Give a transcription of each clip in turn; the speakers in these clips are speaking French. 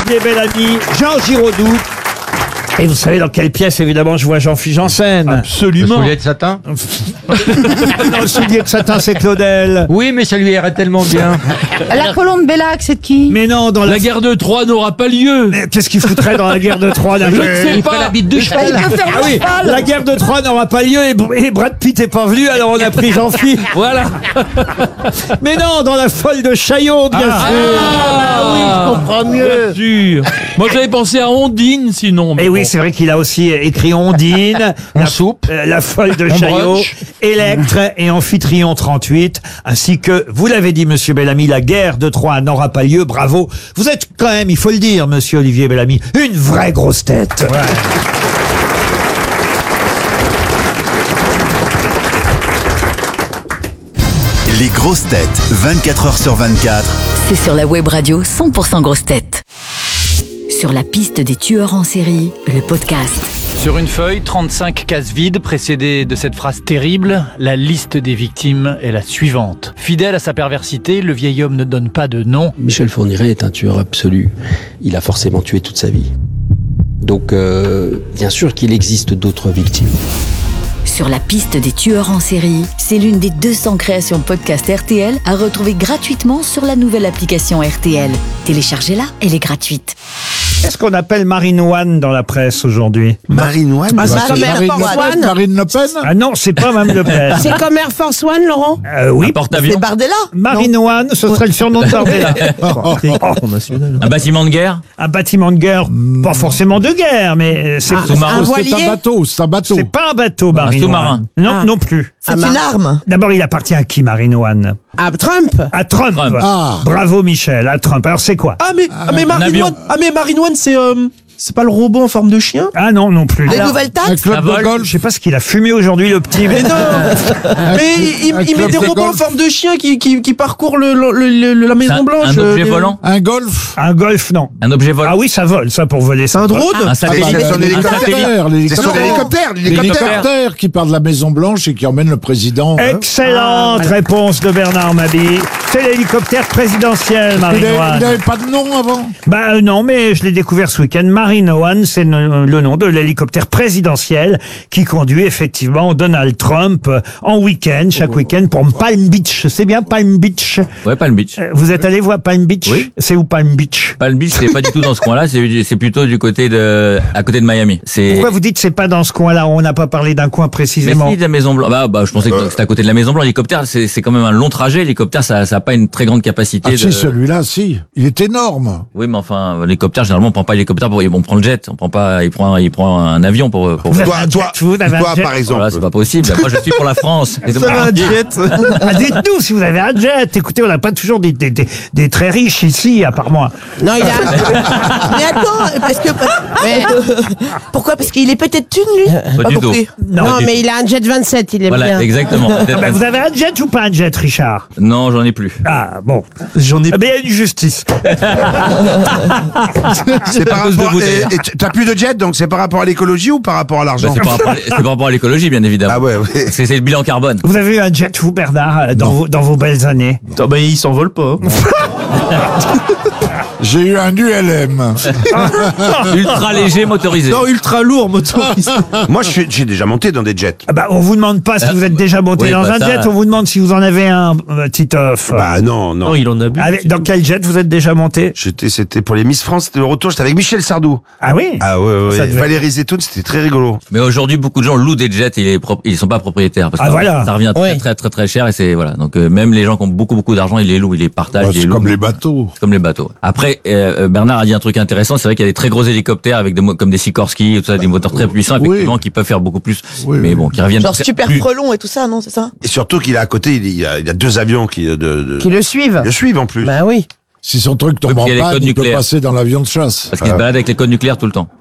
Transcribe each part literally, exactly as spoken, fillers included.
Olivier Bellamy, Jean Giraudoux. Et vous savez dans quelle pièce, évidemment, je vois Jean-Philippe Janssen. Absolument. Le soulier de satin. Non, le soulier de satin, c'est Claudel. Oui, mais ça lui irait tellement bien. La colombe Bellac, c'est de qui? Mais non, dans la... La guerre de Troie n'aura pas lieu. Mais qu'est-ce qu'il foutrait dans la guerre de Troie d'un Je jeu ne sais Il ferait pas. la bite de cheval. Ah oui, la guerre de Troie n'aura pas lieu et, et Brad Pitt est pas venu, alors on a pris Jean-Philippe. Voilà. Mais non, dans la folle de Chaillot, bien Ah, sûr. ah oui, je comprends mieux. Sûr. Moi, j'avais pensé à Ondine, sinon. mais Et oui, bon. c'est vrai qu'il a aussi écrit Ondine, En la, soupe. euh, la folle de Un Chaillot, brunch. Électre et Amphitryon trente-huit, ainsi que, vous l'avez dit, monsieur Bellamy, la guerre de Troie n'aura pas lieu, bravo. Vous êtes quand même, il faut le dire, monsieur Olivier Bellamy, une vraie grosse tête. Les grosses têtes, vingt-quatre heures sur vingt-quatre. C'est sur la web radio cent pour cent grosses têtes. Sur la piste des tueurs en série, le podcast. Sur une feuille, trente-cinq cases vides précédées de cette phrase terrible, la liste des victimes est la suivante. Fidèle à sa perversité, le vieil homme ne donne pas de nom. Michel Fourniret est un tueur absolu. Il a forcément tué toute sa vie. Donc, euh, bien sûr qu'il existe d'autres victimes. Sur la piste des tueurs en série, c'est l'une des deux cents créations podcast R T L à retrouver gratuitement sur la nouvelle application R T L. Téléchargez-la, elle est gratuite. Qu'est-ce qu'on appelle Marine One dans la presse aujourd'hui? Marine One. Ah, c'est Bah, comme Air Marine Force Le Pen, One. Marine Le Pen. Ah non, c'est pas Mme Le Pen. C'est comme Air Force One, Laurent? Euh, oui, Porte-avions. Bardella? Marine One, ce serait le surnom de Bardella. Un bâtiment de guerre. Un bâtiment de guerre, pas forcément de guerre, mais c'est Sous-marin. Un C'est voilier? un bateau, c'est un bateau. c'est pas un bateau, Marine sous-marin. One. Non, Ah. non plus. C'est une arme. D'abord, il appartient à qui, Marine One? À Trump? À Trump. Trump. Ah. Bravo, Michel, à Trump. Alors, c'est quoi? Ah mais, ah, mais un Marine avion. One, ah mais Marine One, c'est euh, c'est pas le robot en forme de chien? Ah non, non plus. Les Alors, nouvelles Un taxes? club Un de vol. golf. je sais pas ce qu'il a fumé aujourd'hui, le petit. Mais non. Mais il, un il, il club met des de robots en golf. forme de chien qui, qui, qui parcourent le, le, le- le- la Un, Maison Blanche. un euh, objet des- volant. Un golf. Un golf, non. Un objet volant. Ah oui, ça vole, ça, pour voler. C'est un drone? Un satellite. Ah, bah, un satellite. l'hélicoptère, l'hélicoptère. C'est sur l'hélicoptère, l'hélicoptère qui part de la Maison Blanche et qui emmène le président. hein. Excellente réponse de Bernard Mabille. C'est l'hélicoptère présidentiel, Il Marine n'avait One. pas de nom avant. Bah euh, non, mais je l'ai découvert ce week-end. Marine One, c'est le, le nom de l'hélicoptère présidentiel qui conduit effectivement Donald Trump euh, en week-end, chaque week-end pour Palm Beach. C'est bien Palm Beach. Ouais, Palm Beach. Euh, Vous êtes allé voir Palm Beach? Oui. C'est où Palm Beach? Palm Beach, c'est pas du tout dans ce coin-là, c'est c'est plutôt du côté de, à côté de Miami. C'est. Pourquoi vous dites c'est pas dans ce coin-là? On n'a pas parlé d'un coin Mais précisément. si, de la Maison Blanche. Bah, bah, je pensais que c'était à côté de la Maison Blanche. L'hélicoptère, c'est c'est quand même un long trajet. L'hélicoptère, ça, ça a pas une très grande capacité. Ah de... si, celui-là, si. Il est énorme. Oui, mais enfin, l'hélicoptère, généralement, on prend pas l'hélicoptère pour, on prend le jet. On prend pas, il prend, il prend un avion pour, pour. Vous avez Toi, un toi, jet, vous avez un toi, jet. par exemple. Voilà, c'est pas possible. Moi, je suis pour la France. Et donc, un jet. Ah, dites-nous si vous avez un jet. Écoutez, on n'a pas toujours des, des, des, des très riches ici, à part moi. Non, il a. Mais attends, parce que. Mais, pourquoi? Parce qu'il est peut-être une, lui? Pas du tout. compris. Non, Non, du mais tout. il a un jet vingt-sept, il aime Voilà, bien. exactement. Peut-être- Bah, vous avez un jet ou pas un jet, Richard? Non, j'en ai plus. Ah, bon. J'en ai Eh bien, il y a une justice. C'est par à cause de rapport. vous, et- d'ailleurs. et T'as plus de jet, donc c'est par rapport à l'écologie ou par rapport à Bah, l'argent? c'est par rapport à- c'est par rapport à l'écologie, bien évidemment. Ah ouais, ouais. C'est c'est le bilan carbone. Vous avez eu un jet, vous, Bernard, euh, dans, vos, dans vos belles années? Attends, bah, il s'envole pas. J'ai eu un U L M. Ultra léger motorisé. Non, ultra lourd, motorisé. Moi, je suis- j'ai déjà monté dans des jets. Ah bah, on vous demande pas si vous êtes déjà monté oui, dans bah, un ça- jet, on vous demande si vous en avez un, euh, Titoff. Bah non, non. Non, il en a bu. Avec- dans quel jet vous êtes déjà monté? J'étais, c'était pour les Miss France, c'était le retour, j'étais avec Michel Sardou. Ah oui? Ah ouais, ouais, Ça ouais. devait- Valérie Zetoun, c'était très rigolo. Mais aujourd'hui, beaucoup de gens louent des jets et ils, pro- ils sont pas propriétaires. Parce que Ah, ça, voilà. ça revient très, Ouais. très, très, très cher et c'est, voilà. Donc, euh, même les gens qui ont beaucoup, beaucoup d'argent, ils les louent, ils les partagent, Bah, ils les c'est louent. comme les bateaux. C'est comme les bateaux. Après, euh, Bernard a dit un truc intéressant, c'est vrai qu'il y a des très gros hélicoptères avec des mo- comme des Sikorsky et tout ça, des moteurs très puissants, Oui. effectivement, qui peuvent faire beaucoup plus, Oui, mais oui. bon, qui reviennent Genre très- super plus- frelon et tout ça, non, c'est ça? Et surtout qu'il a à côté, il y a, il y a deux avions qui, de, de, Qui le suivent. le suivent en plus. Bah oui. Si son truc tombe Oui, en puis il y a les panne, codes il peut nucléaires. passer dans l'avion de chasse. parce qu'ils se baladent avec les codes nucléaires tout le temps.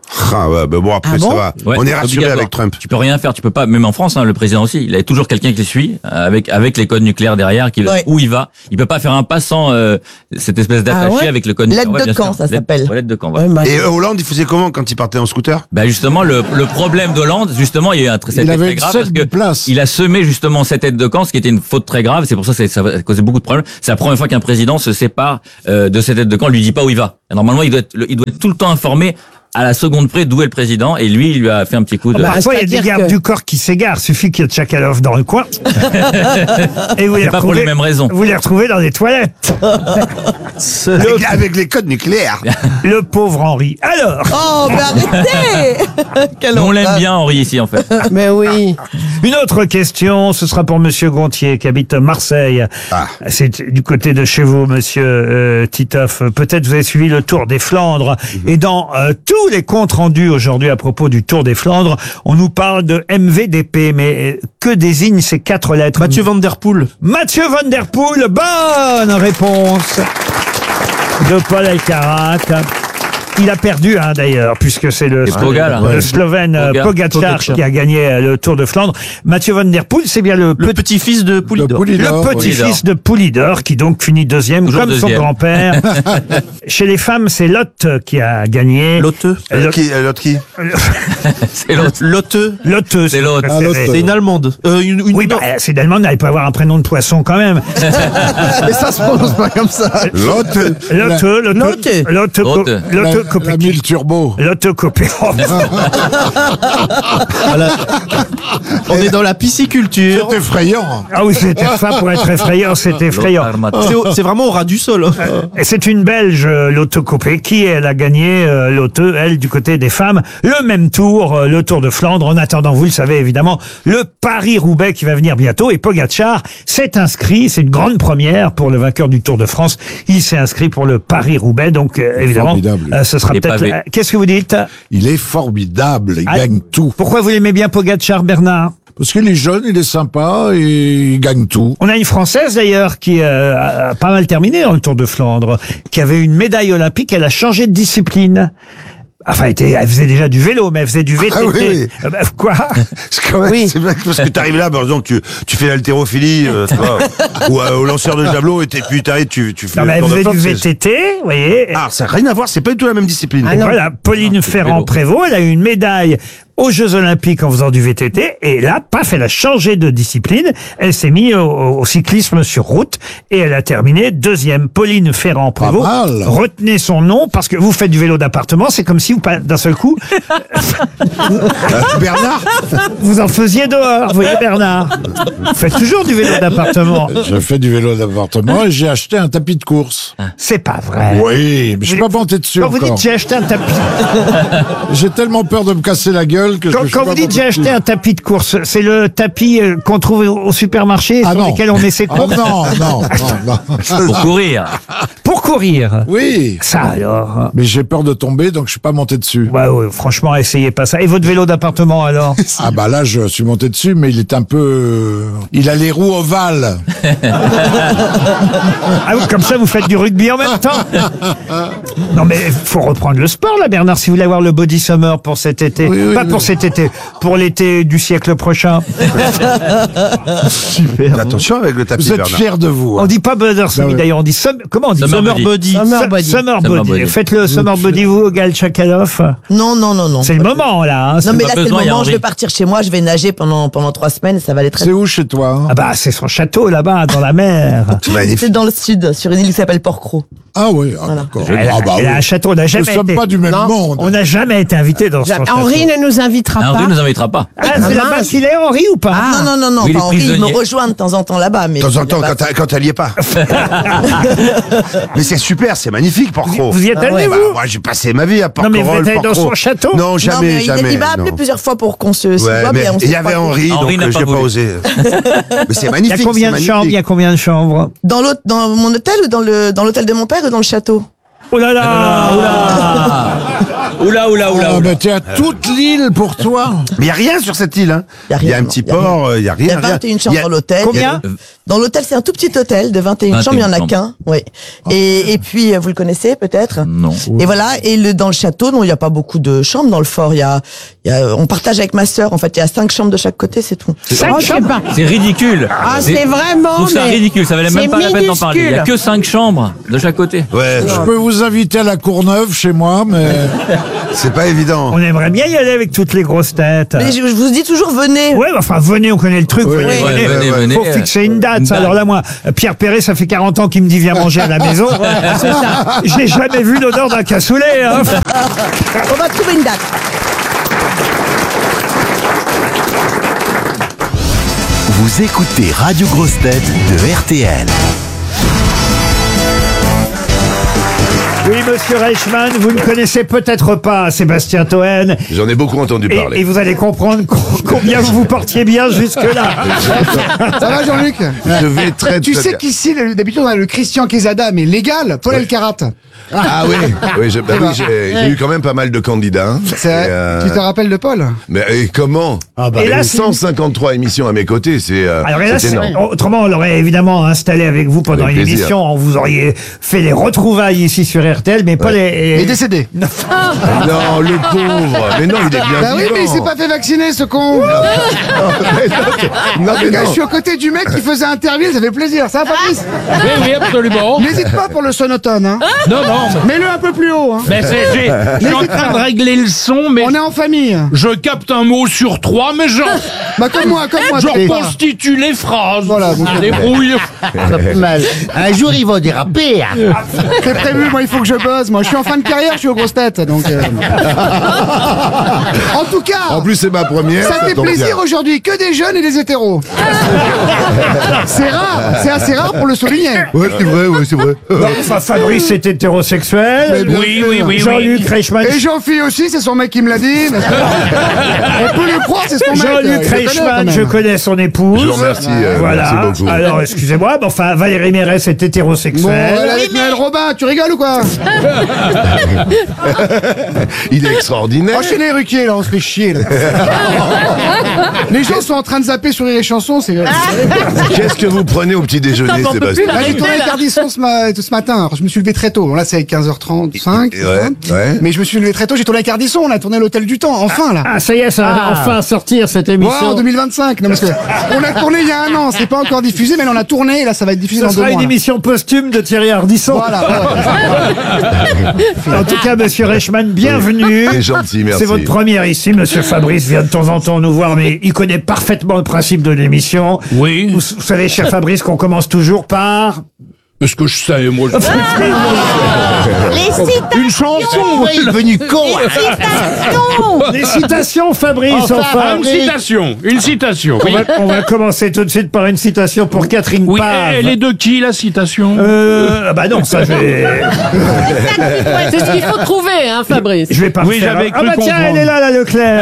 Ah ouais, bah bon après Ah bon ça va. Ouais, On est c'est rassuré obligatoire. avec Trump. Tu peux rien faire, tu peux pas, même en France, hein, le président aussi, il a toujours quelqu'un qui le suit, euh, avec, avec les codes nucléaires derrière, qui, le- Ouais. où il va. Il peut pas faire un pas sans, euh, cette espèce d'attaché Ah ouais avec le code L'aide nucléaire. Ouais, de bien camp, sûr. ça L'aide- s'appelle. ouais, l'aide de camp, ouais. Ouais, bah, Et Hollande, il faisait comment quand il partait en scooter? Bah justement le, le problème d'Hollande, justement il y a eu un très, Il avait très une grave scène parce de que place. il a semé justement cette aide de camp, ce qui était une faute très grave. C'est pour ça que ça, ça a causé beaucoup de problèmes. C'est la première fois qu'un président se sépare euh, de cette aide de camp, lui dit pas où il va. Et normalement il doit être, le- il doit être tout le temps informé à la seconde près d'où est le président, et lui il lui a fait un petit coup de. Bah, Parfois, il y a des c'est-à-dire gardes que- du corps qui s'égarent. Suffit qu'il y ait Tchakalov dans le coin. Et vous les C'est pas pour retrouvez- les mêmes raisons. Vous les retrouvez dans les toilettes. Avec, avec les codes nucléaires. Le pauvre Henri. Alors, Oh, mais arrêtez Quelle Nous, on l'aime horreur. bien Henri ici en fait. Mais oui. une autre question, ce sera pour Monsieur Gontier qui habite Marseille. Ah. C'est du côté de chez vous, Monsieur euh, Titoff. Peut-être vous avez suivi le Tour des Flandres. Et dans euh, tous les comptes rendus aujourd'hui à propos du Tour des Flandres, on nous parle de M V D P. Mais euh, que désignent ces quatre lettres? Mathieu Van Der Poel. Mathieu Van Der Poel, bonne réponse de Paul Elkarat. Il a perdu, hein, d'ailleurs, puisque c'est le, Et Pogal, le ouais. Slovène euh, Poga- Pogacar Pogacar. qui a gagné euh, le Tour de Flandre. Mathieu Van Der Poel, c'est bien le, Le petit, petit-fils de Poulidor. De Poulidor, le oui. petit-fils de Poulidor, qui donc finit deuxième, Toujours comme son deuxième. grand-père. Chez les femmes, c'est Lotte qui a gagné. Lotte. Euh, Lotte. qui, euh, l'autre qui? C'est l'autre. Lotte. Lotte, C'est l'autre. Ah, Lotte. C'est une Allemande. Euh, une, une, Oui, non. bah, c'est d'Allemagne, elle peut avoir un prénom de poisson quand même. Mais ça se prononce pas comme ça. L'autre. Lotte, Lotte, Lotte. Lotte, Lotte. Lotte, La, Lotte, Copé- la mille turbo. Lotte Copé- Voilà. On est dans la pisciculture. C'est effrayant. Ah oui, c'était ça pour être effrayant, c'est effrayant. C'est au- C'est vraiment au ras du sol. Et c'est une Belge, euh, Lotte Copé, qui elle a gagné, euh, Lotte, elle, du côté des femmes, le même tour, euh, le Tour de Flandre. En attendant, vous le savez évidemment, le Paris-Roubaix qui va venir bientôt. Et Pogacar s'est inscrit, c'est une grande première pour le vainqueur du Tour de France. Il s'est inscrit pour le Paris-Roubaix, donc euh, évidemment, Formidable. euh, ce sera Les peut-être... pavés. euh, Qu'est-ce que vous dites? Il est formidable. Il Ah, gagne tout. Pourquoi vous l'aimez bien, Pogacar, Bernard? Parce qu'il est jeune, il est sympa et il gagne tout. On a une Française d'ailleurs qui euh, a pas mal terminé dans le Tour de Flandre, qui avait une médaille olympique, elle a changé de discipline. Enfin, elle, était, elle faisait déjà du vélo, mais elle faisait du V T T. Ah oui, oui. Euh, bah, quoi? C'est quand même, Oui. c'est bien parce que t'arrives là, par exemple, tu, tu fais l'haltérophilie, euh, tu vois, ou euh, au lanceur de javelot, et t'es- puis t'arrives, tu, tu fais Non, mais elle le Tour de faisait du Flandre, V T T, vous voyez. Ah, ça n'a rien à voir, c'est pas du tout la même discipline. Et voilà, Pauline c'est Ferrand-Prévot, elle a eu une médaille aux Jeux Olympiques en faisant du V T T, et là, paf, elle a changé de discipline, elle s'est mise au, au cyclisme sur route, et elle a terminé deuxième. Pauline Ferrand-Prévot, Pas mal. retenez son nom, parce que vous faites du vélo d'appartement, c'est comme si vous, pas- d'un seul coup, Euh, Bernard, vous en faisiez dehors, vous voyez Bernard. Vous faites toujours du vélo d'appartement. J'ai fait du vélo d'appartement et j'ai acheté un tapis de course. C'est pas vrai. Oui, mais je suis pas monté dessus Quand vous encore. dites j'ai acheté un tapis, J'ai tellement peur de me casser la gueule que quand, je suis quand pas vous dites monté j'ai acheté dessus. un tapis de course, c'est le tapis euh, qu'on trouve au au supermarché Ah sur non. lequel on met ses Ah courses non, non, non, non. Pour courir. pour courir. Oui, Ça alors. mais j'ai peur de tomber, donc je suis pas monté dessus. Ouais, ouais, franchement, essayez pas ça. Et votre vélo d'appartement alors? Ah bah là, je suis monté dessus, mais il est un peu... euh, Il a les roues ovales. Ah oui, comme ça vous faites du rugby en même temps. Non mais faut reprendre le sport là, Bernard, si vous voulez avoir le body summer pour cet été. Oui, oui, pas oui. pour cet été, pour l'été du siècle prochain. Super. attention avec le tapis, Vous êtes Bernard. fiers de vous. On hein. dit pas Brothers Ah ouais. d'ailleurs, on dit sum- comment on dit? Summer Summer body. body. Summer Su- body. Summer Summer body. body. Faites le summer body vous, Gal Chakalov. Non, non, non, non. C'est le moment là. Hein. Non, mais pas là, c'est le besoin, il y a moment, je Henri. vais partir chez moi, je vais nager pendant, pendant trois semaines, ça va aller très C'est bien. où chez toi hein Ah bah c'est son château là-bas dans la mer. C'est magnifique. C'est dans le sud, sur une île qui s'appelle Port-Cros. Ah oui, ah, Voilà. d'accord. Elle, a- Ah bah elle a oui. un château, on n'a Nous jamais sommes été. pas du même Non. monde. On n'a jamais été invité dans son château. Henri ne nous invitera Henri pas. nous invitera pas. Ah, c'est là-bas mince. qu'il est, Henri, ou pas? non, non, non, non. Oui, il est Enfin, Henri, il me prisonnier. rejoint de temps en temps là-bas. Mais De temps en temps, Bah, quand, t'as- quand elle y est pas. Mais c'est super, c'est magnifique, Port-Cros. Vous y êtes Ah allé, ouais, vous? Bah, moi, j'ai passé ma vie à Non, Port-Cros. mais vous êtes allé dans son château? Non, non, jamais, mais il, jamais. il m'a appelé non. plusieurs fois pour qu'on se, se Ouais, voit, mais mais on il s'est y avait pas- Henri, Henri donc n'a euh, pas j'ai pas voulu. osé. Mais c'est Il y magnifique. a combien de c'est chambres? Il y a magnifique. combien de chambres? Dans l'autre, dans mon hôtel ou dans le, dans l'hôtel de mon père ou dans le château? Oh là là! Ah, Oula, oula, oula. Ah, oula. bah, tiens, toute l'île pour toi. Mais il y a rien sur cette île, hein. Y a Il y a rien, un petit non, y a port, il y a Il y rien. a vingt et une rien. chambres Il y a- dans l'hôtel. Combien Il y a- Dans l'hôtel, c'est un tout petit hôtel de vingt et une vingt et une chambres, il y en a chambres. qu'un. Oui. Et, et puis, euh, vous le connaissez peut-être? Non. Et voilà. Et le, dans le château, non, il n'y a pas beaucoup de chambres dans le fort. Il y a, il y a, on partage avec ma sœur. En fait, il y a cinq chambres de chaque côté, c'est tout. Oh, je sais pas. C'est ridicule. Ah, c'est vraiment, Je trouve ça mais ridicule, ça valait même c'est pas la peine d'en parler. Il y a minuscule. que cinq chambres de chaque côté. Ouais, Je peux vous inviter à la Courneuve chez moi, mais c'est pas évident. On aimerait bien y aller avec toutes les grosses têtes. Mais je, je vous dis toujours, venez. Ouais, bah, enfin, venez, on connaît le truc. Oui, venez, oui, venez. ouais, venez, venez. Faut fixer une date. Une ça. date. Alors là, moi, Pierre Perret, ça fait quarante ans qu'il me dit viens manger à la maison. C'est ça. J'ai jamais vu l'odeur d'un cassoulet. Hein. On va trouver une date. Vous écoutez Radio Grosse Tête de R T L. Oui, monsieur Reichmann, vous ne connaissez peut-être pas Sébastien Toen. J'en ai beaucoup entendu Et, parler. et vous allez comprendre co- combien vous vous portiez bien jusque-là. Ça va Jean-Luc? Je vais très, Tu très sais bien. qu'ici, le- d'habitude, on a le Christian Quesada, mais légal, Paul Ouais. Elkarat. Ah oui, oui, je- bah oui, j'ai j'ai eu quand même pas mal de candidats. hein. C'est vrai. Et, euh, Tu te rappelles de Paul? Mais et comment Ah bah. Et Et là, là, c'est- cent cinquante-trois émissions à mes côtés, c'est euh, Alors et là, c'est c'est- énorme. autrement, on l'aurait évidemment installé avec vous pendant Avec plaisir. l'émission. Vous auriez fait les retrouvailles ici sur R T L, mais Paul est... Il est décédé. Non, le pauvre. Mais non, il est bien Bah oui, vivant. mais il s'est pas fait vacciner, ce con. Mais non, non, mais Le gars, non. je suis à côté du mec qui faisait interview, ça fait plaisir. Ça va, Fabrice? Oui, oui, absolument. N'hésite pas pour le sonotone, hein. Non, non. Mets-le un peu plus haut, hein. Mais c'est, j'ai- je suis en train de régler le son, mais On est en famille. je capte un mot sur trois, mais j'en, Bah, comme moi, comme moi. je t'es pas. reconstitue les phrases. Voilà, donc- Je débrouille. mal. Un jour, ils vont déraper. C'est prévu, moi, il faut que je buzz. Moi, je suis en fin de carrière, je suis aux grosses têtes, donc. euh. En tout cas. En plus, c'est ma première. Ça fait tombe plaisir bien. aujourd'hui, que des jeunes et des hétéros. C'est rare, c'est assez rare pour le souligner. Ouais, c'est vrai, ouais, c'est vrai. Non, enfin, Fabrice est hétérosexuel. Mais bien Oui, sûr. oui, oui, Jean-Luc oui. Reichmann. Et Jean-Phil aussi, c'est son mec qui me l'a dit. n'est-ce pas? On peut le croire, c'est son mec. Jean-Luc il le connaît, quand Reichmann, même. je connais son épouse. Je vous remercie, euh, Voilà. merci beaucoup. Alors, excusez-moi, mais enfin, Valérie Mérès est Bon, hétérosexuelle. elle est avec Noël Robin, tu rigoles ou quoi? Il est extraordinaire. Enchaînez Ruquier, là, on se fait chier, là. Les gens sont en train de zapper sur les chansons, c'est... Qu'est-ce que vous prenez au petit déjeuner, Sébastien Là, j'ai tourné Interdisson ce, ma- ce matin. Alors, je me suis levé très tôt. Bon, là, c'est quinze heures trente-cinq. Et- ouais, ouais. Mais je me suis levé très tôt. J'ai tourné Interdisson. On a tourné l'Hôtel du Temps. Enfin, là. Ah, ça y est, ça va enfin sortir cette Ouais, émission. en deux mille vingt-cinq. Non, parce que on a tourné il y a un an. C'est pas encore diffusé, mais là, on a tourné. Et là, ça va être diffusé Ce dans deux sera mois. une là. émission posthume de Thierry Ardisson. Voilà. ouais. En tout cas, monsieur Reichmann, bienvenue. C'est gentil, merci. C'est votre première ici. Monsieur Fabrice vient de temps en temps nous voir, mais il connaît parfaitement le principe de l'émission. Oui. Vous, vous savez, cher Fabrice, qu'on commence toujours par... Est-ce que je sais, moi, je... Les citations. Une chanson. Il est devenu con. Les citations. Les citations, Fabrice, Enfin, enfin. Ah, une citation. Une citation. On Oui. va, on va commencer tout de suite par une citation pour Catherine Oui, Pave. elle est de qui, la citation? Euh, ah bah non, ça je vais, C'est ce qu'il faut trouver, hein, Fabrice. je vais pas Oui, me faire. j'avais Ah cru bah tiens, comprendre. elle est là, la Leclerc.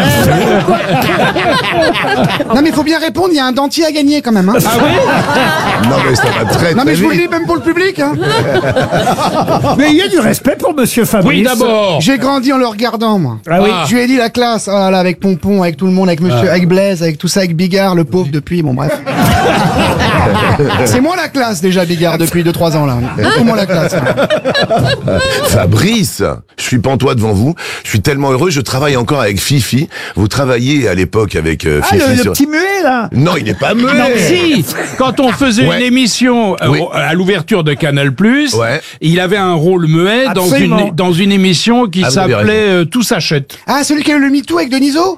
Non, mais il faut bien répondre. Il y a un dentier à gagner, quand même. Hein. Ah oui? Non, mais ça va très, Non, très mais je vous le vite. dis, même pour le public. Hein. Mais il y a du respect pour Monsieur Fabrice. Oui, d'abord. J'ai grandi en le regardant, moi. Ah oui. Ah. Je lui ai dit la classe, ah là, avec Pompon, avec tout le monde, avec Monsieur, avec Blaise, avec tout ça, avec Bigard, le pauvre depuis, bon bref. C'est moi la classe déjà, Bigard, depuis deux trois ans là. C'est moi la classe. Fabrice, je suis pantois devant vous. Je suis tellement heureux. Je travaille encore avec Fifi. Vous travailliez à l'époque avec euh, Ah, Fifi. le, le sur- petit muet là. Non, il n'est pas muet. Non, si, quand on faisait Ouais. une émission euh, Oui. à l'ouverture de Canal+, Ouais. il avait un rôle muet dans Absolument. une, dans une émission qui Ah, vous avez s'appelait euh, Tout s'achète. Ah, celui qui a eu le MeToo avec Deniso.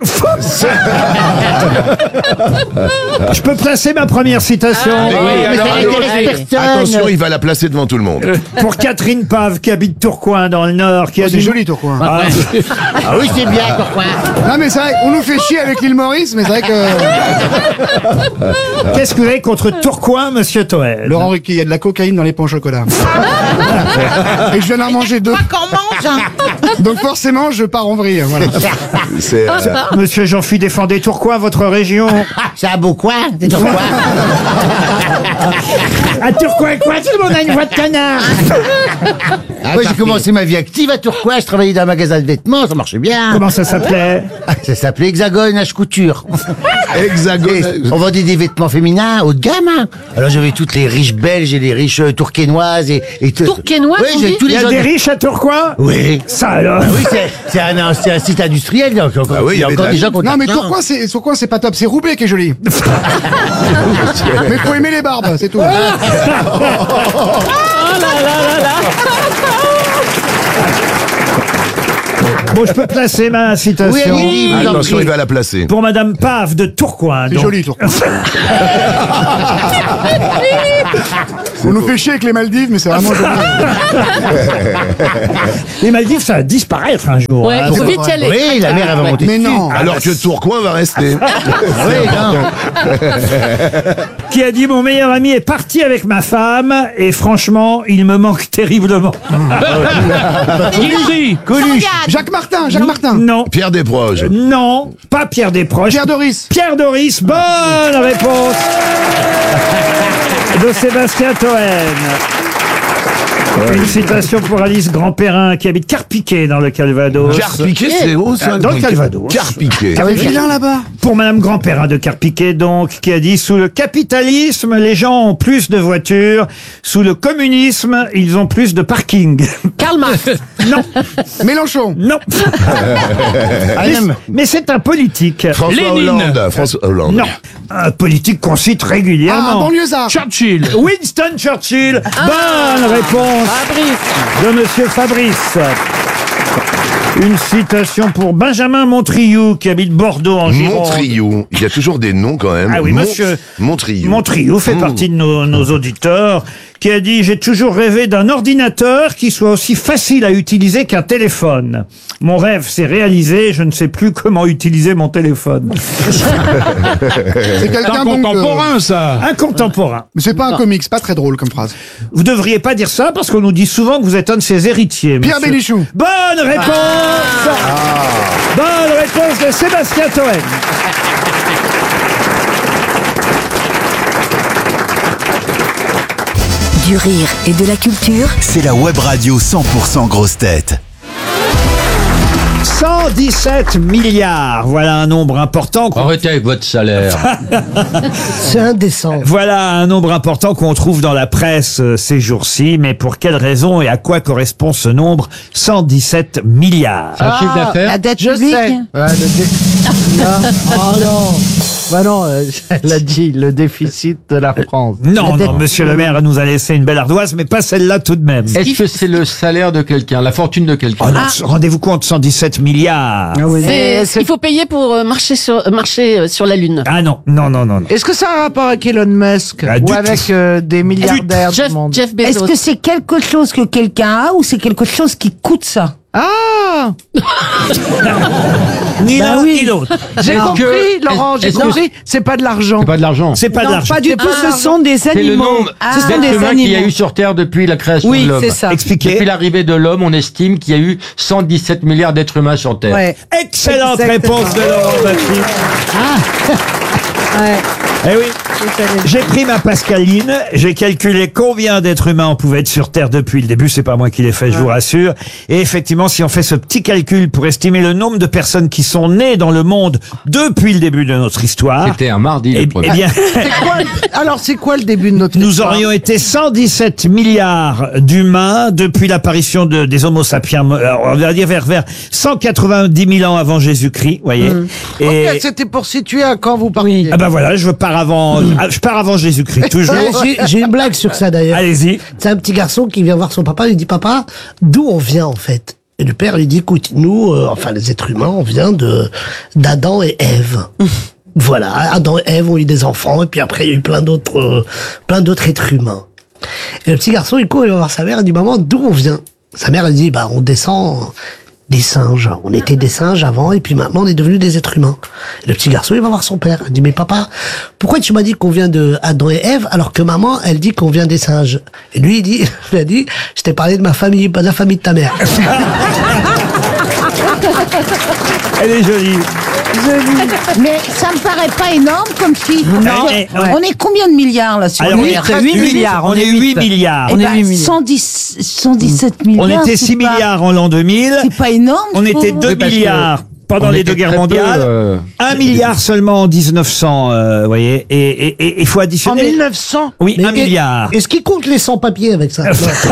Je peux placer ma première citation oui, mais alors, ça allons-y. n'intéresse personne. Attention, il va la placer devant tout le monde. pour Catherine Pave qui habite Tourcoing dans le Nord, qui a Oh, c'est du joli, toi, quoi. Ah, Ah oui, c'est bien, pourquoi? Non, mais c'est vrai, on nous fait chier avec l'île Maurice, mais c'est vrai que Qu'est-ce que vous avez contre Tourcoing, Monsieur Toel? Laurent Ruquier, il y a de la cocaïne dans les pains au chocolat. Et je viens d'en manger deux. Qu'on mange, hein. Donc forcément, je pars en vrille. Voilà. C'est, euh, Monsieur Jean-Philippe, défendez Tourcoing, votre région. C'est un beau coin, c'est Tourcoing. À Tourcoing, quoi? Tout le monde a une voix de canard. Moi, j'ai commencé ma vie active à Tourcoing. Je travaillais dans un magasin de vêtements, ça marchait bien. Comment ça s'appelait? Ça s'appelait Hexagone H Couture. Hexagone. Et on vendait des vêtements féminins haut de gamme. Hein. Alors j'avais toutes les riches belges et les riches euh, tourquenoises et, et tout- Tourquenoises, Oui, on j'ai dit tous Il les y a gens des de- riches à Tourcoing? Oui. Ça alors? Ah oui, c'est, c'est, un, c'est un site industriel. Donc, encore, Ah oui, il y a il y avait encore de la- des gens qui ont Non, mais de l'argent. Tourcoing, c'est, Tourcoing, c'est pas top. C'est Roubaix qui est joli. Mais faut aimer les barbes, c'est tout. Bon, je peux placer ma citation. Oui, allez-y, vous en attention, prie. il va la placer. Pour Madame Pave de Tourcoing. C'est donc. joli, Tourcoing. On nous fait chier avec les Maldives, mais c'est vraiment joli. Les Maldives, ça va disparaître un jour. Ouais, hein. faut vite y aller. Oui, la mer elle va monter. Mais dessus. non. Alors que Tourcoing va rester. Oui, non. Qui a dit: mon meilleur ami est parti avec ma femme et franchement, il me manque terriblement. Guilty. Coluche. Jacques Martin, Jacques Martin. Non, Pierre Desproges. non, pas Pierre Desproges. Pierre Doris. Pierre Doris, bonne réponse de Sébastien Toen. Une citation pour Alice Grandperrin qui habite Carpiquet dans le Calvados. Carpiquet, c'est où ça? Dans le Calvados. Carpiquet. Ah, mais vilain là-bas. Pour Madame Grandperrin de Carpiquet, donc, qui a dit: sous le capitalisme, les gens ont plus de voitures. Sous le communisme, ils ont plus de parking. Karl Marx. Non, Mélenchon. non. mais mais c'est un politique. François Lénine. Hollande. François Hollande. Non, un politique qu'on cite Ah, régulièrement. banlieusard. Churchill. Winston Churchill. Bonne réponse de Monsieur Fabrice. Une citation pour Benjamin Montriou, qui habite Bordeaux en Gironde. Montriou. Il y a toujours des noms quand même. Ah oui, Mont- monsieur. Montriou. Montriou fait Mmh. partie de nos, nos auditeurs, qui a dit: j'ai toujours rêvé d'un ordinateur qui soit aussi facile à utiliser qu'un téléphone. Mon rêve s'est réalisé, je ne sais plus comment utiliser mon téléphone. C'est quelqu'un C'est un donc. contemporain, ça. Un contemporain. Mais c'est pas un comique, c'est pas très drôle comme phrase. Vous devriez pas dire ça parce qu'on nous dit souvent que vous êtes un de ses héritiers. Pierre monsieur. Bénichou. Bonne réponse. Bonne réponse de Sébastien Toen. Du rire et de la culture. C'est la web radio cent pour cent grosse tête. cent dix-sept milliards, voilà un nombre important. qu'on- Arrêtez avec votre salaire. C'est indécent. Voilà un nombre important qu'on trouve dans la presse euh, ces jours-ci, mais pour quelle raison et à quoi correspond ce nombre cent dix-sept milliards? Un chiffre d'affaires. La dette Je publique. sais. Ouais, le dé- non. Oh non. Bah non, euh, elle a dit le déficit de la France. Non, La non, dette- monsieur le maire nous a laissé une belle ardoise, mais pas celle-là tout de même. Est-ce que c'est le salaire de quelqu'un, la fortune de quelqu'un? Oh non, rendez-vous compte, cent dix-sept milliards. Ah oui. C'est ce qu'il faut payer pour euh, marcher sur, euh, marcher euh, sur la Lune. Ah non, non, non, non. non. Est-ce que ça a un rapport avec Elon Musk Ah, du ou avec tout. euh, des milliardaires Jeff, du monde? Jeff Bezos. Est-ce que c'est quelque chose que quelqu'un a ou c'est quelque chose qui coûte ça? Ah, Ni bah l'un oui. ni l'autre. J'ai Est-ce compris, que- Laurent, j'ai est-ce que- compris. C'est pas de l'argent. C'est pas de l'argent. C'est pas de Non, l'argent. pas du tout, ce sont des C'est le animaux. nombre Ce sont d'êtres des humains qu'il y a animaux. eu sur Terre depuis la création Oui, de l'homme. c'est ça. Expliquez. Depuis l'arrivée de l'homme, on estime qu'il y a eu cent dix-sept milliards d'êtres humains sur Terre. Ouais. Excellente Exactement. réponse de Laurent Baffy. Ouais. Eh oui. J'ai pris ma Pascaline, j'ai calculé combien d'êtres humains on pouvait être sur Terre depuis le début, c'est pas moi qui l'ai fait, je vous rassure. Et effectivement, si on fait ce petit calcul pour estimer le nombre de personnes qui sont nées dans le monde depuis le début de notre histoire, C'était un mardi, eh, le premier. eh bien, C'est quoi le- Alors, c'est quoi le début de notre nous histoire aurions été cent dix-sept milliards d'humains depuis l'apparition de, des Homo sapiens, euh, on va dire vers, vers cent quatre-vingt-dix mille ans avant Jésus-Christ, voyez. Et, Ok, c'était pour situer à quand vous partiez. ah ben voilà, je pars avant, ah, je pars avant Jésus-Christ, toujours. J'ai j'ai une blague sur ça d'ailleurs. Allez-y. C'est un petit garçon qui vient voir son papa, il lui dit: papa, d'où on vient en fait? Et le père lui dit: écoute, nous, euh, enfin les êtres humains, on vient de d'Adam et Ève. Voilà, Adam et Ève ont eu des enfants, et puis après il y a eu plein d'autres euh, plein d'autres êtres humains. Et le petit garçon, il court, il va voir sa mère, il dit: maman, d'où on vient? Sa mère, elle dit: bah on descend des singes. On était des singes avant et puis maintenant on est devenus des êtres humains. Et le petit garçon, il va voir son père. Il dit, mais papa, pourquoi tu m'as dit qu'on vient de Adam et Ève alors que maman, elle dit qu'on vient des singes? Et lui, il dit, il a dit, je t'ai parlé de ma famille, pas de la famille de ta mère. Elle est jolie. Joli. Mais ça me paraît pas énorme comme chiffre. Non. Ouais. On est combien de milliards là sur Alors, le on est Terre? huit milliards. On est huit milliards. Eh ben, cent dix, cent dix-sept milliards. On était c'est six pas- milliards en l'an deux mille. C'est pas énorme. On je était trouve. deux Oui, parce que milliards pendant on les était deux guerres très peu, mondiales. euh, Un milliard seulement en dix-neuf cents, euh, vous voyez. Et il faut En additionner. mille neuf cents? Oui, Mais un est- milliard. Est-ce qu'il compte les sans-papiers avec ça?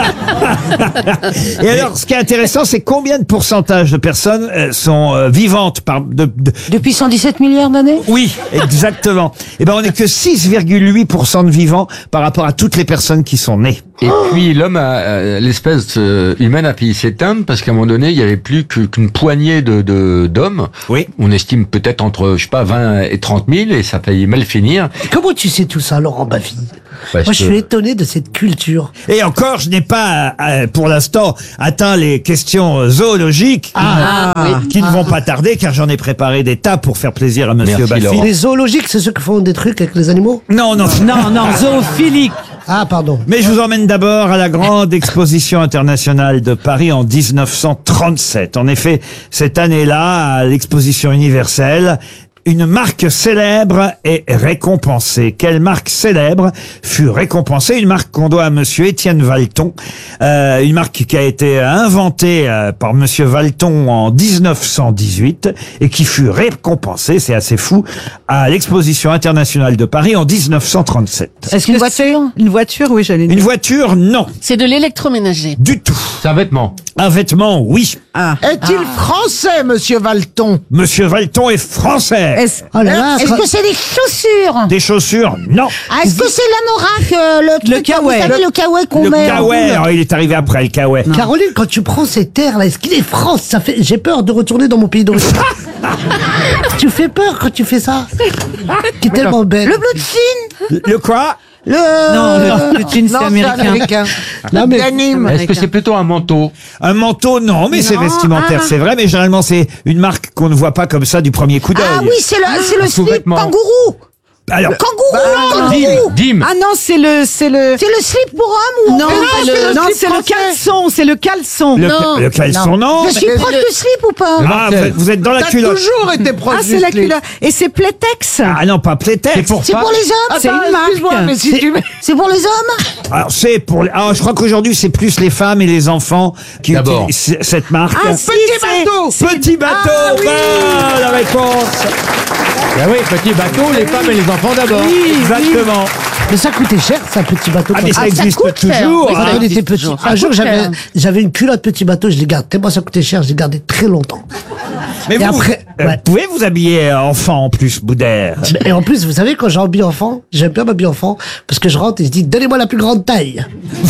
Et alors, ce qui est intéressant, c'est combien de pourcentage de personnes euh, sont euh, vivantes par de, de- Depuis cent dix-sept milliards d'années? Oui, exactement. Et ben, on n'est que six virgule huit pour cent de vivants par rapport à toutes les personnes qui sont nées. Et puis l'homme, a- a- l'espèce euh, humaine a failli s'éteindre parce qu'à un moment donné, il y avait plus que- qu'une poignée de de- d'hommes. Oui. On estime peut-être entre, je sais pas, vingt et trente mille, et ça a failli mal finir. Comment tu sais tout ça, Laurent Baffy? Parce Moi, je que- suis étonné de cette culture. Et encore, je n'ai pas, euh, pour l'instant, atteint les questions zoologiques qui, Ah, ne- oui. qui ne vont pas tarder, car j'en ai préparé des tas pour faire plaisir à Monsieur Baffy. Les zoologiques, c'est ceux qui font des trucs avec les animaux? Non, non. Non, non, zoophilique. Ah, pardon. Mais je vous emmène d'abord à la grande exposition internationale de Paris en dix-neuf cent trente-sept. En effet, cette année-là, à l'exposition universelle, une marque célèbre est récompensée. Quelle marque célèbre fut récompensée? Une marque qu'on doit à Monsieur Étienne Valton, euh, une marque qui a été inventée euh, par Monsieur Valton en dix-neuf cent dix-huit et qui fut récompensée, c'est assez fou, à l'exposition internationale de Paris en dix-neuf cent trente-sept. Est-ce qu'une voiture? Une voiture, oui, j'allais dire. Une voiture, non. C'est de l'électroménager. Du tout. C'est un vêtement. Un vêtement, oui. Ah. Est-il français, monsieur Valton? Monsieur Valton est français. Est-ce Oh là là, Est-ce quand- que c'est des chaussures? Des chaussures, non. Ah, est-ce que c'est l'anorak, euh, le truc, Le là, kawaii. vous savez, le kawaii qu'on Le met en kawaii, boule? alors, il est arrivé après le kawaii. Caroline, quand tu prends ces terres-là, est-ce qu'il est France? Ça fait, j'ai peur de retourner dans mon pays d'origine. Tu fais peur quand tu fais ça. Qui est tellement belle. Le bleu de Chine? Le quoi? Le... Non, le Putin, c'est Non, américain. Non, mais- Denim. Est-ce que c'est plutôt un manteau? Un manteau, non, mais c'est Non, vestimentaire, ah. c'est vrai, mais généralement c'est une marque qu'on ne voit pas comme ça du premier coup d'œil. Ah oui, c'est le, c'est le slip sous-vêtement. kangourou. Alors, Kangourou, Dim, kangourou. Dim. Ah non, c'est le, c'est le. C'est le slip pour homme ou Non, on peut c'est pas, le, non, slip c'est le français? caleçon, c'est le caleçon. le, Non. le caleçon, non. Je suis proche du slip ou pas? Ah, vous êtes, vous êtes dans la T'as culotte. toujours été proche Ah, du c'est la slip. culotte. Et c'est Playtex. Ah non, pas Playtex. C'est pour C'est pas- pour les hommes? C'est Attends, une marque. excuse-moi, mais si C'est- tu... C'est pour les hommes? Alors c'est pour les... Ah, je crois qu'aujourd'hui c'est plus les femmes et les enfants qui D'abord. utilisent cette marque. Ah, si, Petit c'est- bateau. c'est- Petit bateau, Ah, oui. bonne réponse. Ah oui, petit bateau, les femmes et les enfants d'abord. Exactement. Mais ça coûtait cher, ça, petit bateau. Ah mais quand- ça existe coûte cher. toujours. Oui, Quand hein. on était petit. Ça Un jour, coûte j'avais, cher. j'avais une culotte petit bateau, je l'ai gardée. Tellement ça coûtait cher, je l'ai gardée très longtemps. Mais Et vous, après, euh, ouais. pouvez vous habiller euh, enfant en plus, Boudère. Et en plus, vous savez, quand j'habille enfant, j'aime bien m'habiller enfant, parce que je rentre et je dis, donnez-moi la plus grande taille.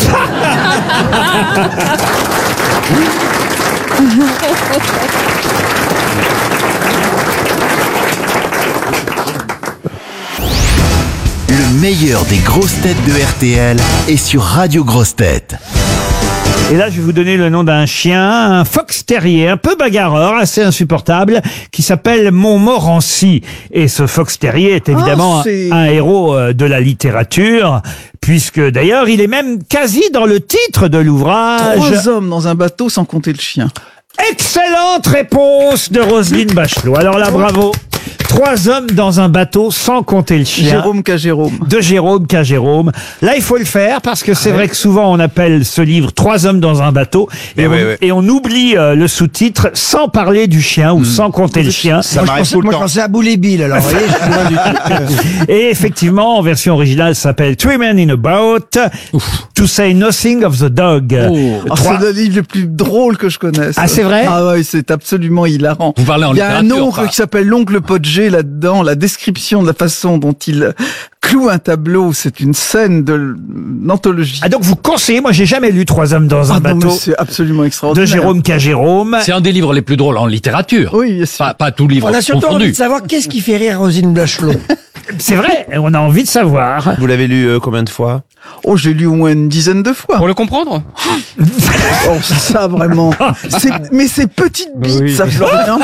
Le meilleur des grosses têtes de R T L est sur Radio Grosses Têtes. Et là, je vais vous donner le nom d'un chien, un fox terrier, un peu bagarreur, assez insupportable, qui s'appelle Montmorency. Et ce fox terrier est évidemment Oh, c'est- un, un héros euh, de la littérature, puisque d'ailleurs, il est même quasi dans le titre de l'ouvrage. Trois hommes dans un bateau sans compter le chien. Excellente réponse de Roselyne Bachelot. Alors là, bravo. Trois hommes dans un bateau sans compter le chien. Jérôme K. Jérôme. De Jérôme K. Jérôme. Là, il faut le faire parce que c'est vrai que souvent on appelle ce livre Trois hommes dans un bateau et, Eh on, ouais, ouais. et on oublie euh, le sous-titre sans parler du chien ou sans compter le chien. Ça m'arrive tout le temps. à Boule Bill, alors, vous voyez, je suis loin du truc. Et effectivement, en version originale, ça s'appelle Three Men in a Boat, To Say Nothing of the Dog. Oh, Trois- c'est le livre le plus drôle que je connaisse. Ah, c'est vrai Ah ouais, c'est absolument hilarant. Vous parlez en Il y a un littérature, oncle pas- qui s'appelle l'oncle Podgé là-dedans. La description de la façon dont il cloue un tableau, c'est une scène de d'anthologie. Ah donc vous conseillez, moi j'ai jamais lu Trois hommes dans un Ah non, bateau mais c'est absolument de extraordinaire. Jérôme K. Jérôme. C'est un des livres les plus drôles en littérature. Oui, bien sûr. Pas, pas tout livre On a surtout envie confondu. de savoir qu'est-ce qui fait rire Roselyne Bachelot. C'est vrai, on a envie de savoir. Vous l'avez lu euh, combien de fois? Oh, j'ai lu au moins une dizaine de fois. Pour le comprendre? Oh, ça vraiment. C'est- mais ces petites bites, Oui. ça Florian.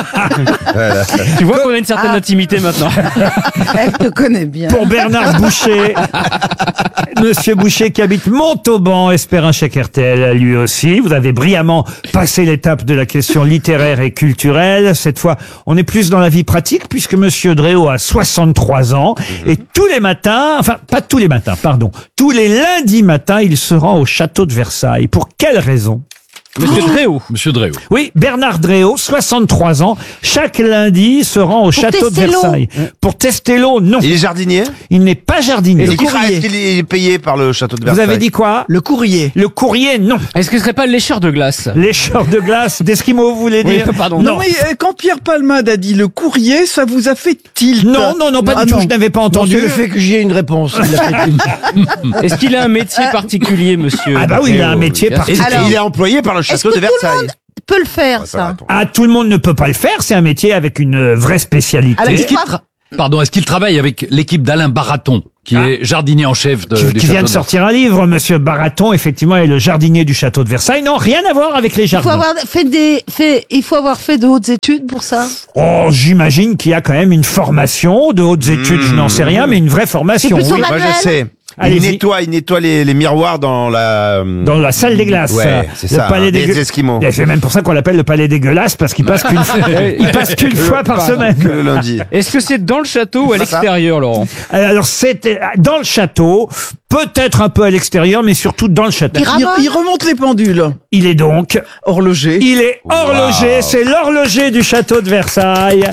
Tu vois qu'on a une certaine intimité maintenant. Elle te connaît bien. Pour Bernard Boucher, Monsieur Boucher qui habite Montauban espère un chèque R T L lui aussi. Vous avez brillamment passé l'étape de la question littéraire et culturelle. Cette fois, on est plus dans la vie pratique puisque Monsieur Dréau a soixante-trois ans et tous les matins, enfin pas tous les matins, pardon, tous les lundis matins, il se rend au château de Versailles. Pour quelle raison? Monsieur Dréau. Monsieur Dréau. Oui, Bernard Dréau, soixante-trois ans, chaque lundi se rend au château de tester l'eau. Versailles. Pour tester l'eau, non. Il est jardinier? Il n'est pas jardinier. Est-ce qu'il tra- est-ce qu'il est payé par le château de Vous Versailles? avez dit quoi? Le courrier. Le courrier, non. Est-ce que ce serait pas le lécheur de glace? Lécheur de glace, d'Esquimaux, vous voulez Oui, dire? pardon. Non, mais euh, quand Pierre Palmade a dit le courrier, ça vous a fait tilt. Non, non, non, pas Ah du tout, non. je n'avais pas Non, entendu. c'est le fait que j'y ai une réponse. Il a fait une- Est-ce qu'il a un métier particulier, monsieur? Ah bah oui, il a un Dréau métier Bien sûr. particulier. Et il est employé par le Est-ce château que de tout le Versailles. monde peut le faire, ça? Ah, tout le monde ne peut pas le faire, c'est un métier avec une euh, vraie spécialité. Alors, Est-ce qu'il Pourquoi tra- Pardon, est-ce qu'il travaille avec l'équipe d'Alain Baraton, qui Ah. est jardinier en chef de, qui, du qui château vient de sortir un livre, Monsieur Baraton, effectivement, est le jardinier du château de Versailles. Non, rien à voir avec les Il faut jardins. avoir fait des, fait, il faut avoir fait de hautes études pour ça. Oh, j'imagine qu'il y a quand même une formation, de hautes études, je n'en sais rien, mais une vraie formation. C'est plutôt oui. ma- Moi, je Manuel. sais. Il Allez-y. nettoie, il nettoie les, les miroirs dans la... Dans la salle des glaces. Ouais, c'est le ça, palais hein, des des gu- Esquimaux. Et c'est même pour ça qu'on l'appelle le palais dégueulasse, parce qu'il passe qu'une il passe qu'une fois par semaine. Que le lundi. Est-ce que c'est dans le château ou à C'est ça. l'extérieur, Laurent? Alors, c'est dans le château, peut-être un peu à l'extérieur, mais surtout dans le château. Il Il, ramène il remonte les pendules. Il est donc, Horloger. il est horloger, c'est l'horloger du château de Versailles.